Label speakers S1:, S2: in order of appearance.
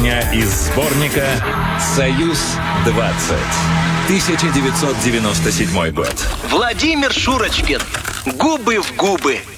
S1: Песня из сборника «Союз-20». 1997 год.
S2: Владимир Шурочкин. Губы в губы.